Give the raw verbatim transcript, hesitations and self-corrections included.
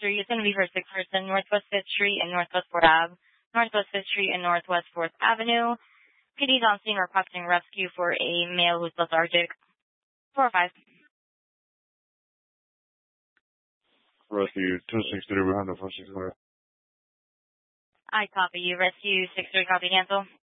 three is going to be for six person, Northwest fifth Street and Northwest fourth Avenue, Northwest fifth Street and Northwest fourth Avenue. P D's on scene requesting rescue for a male who's lethargic. four oh five. Rescue two six three, we're on the four six five. I copy you. Rescue six three, copy, cancel.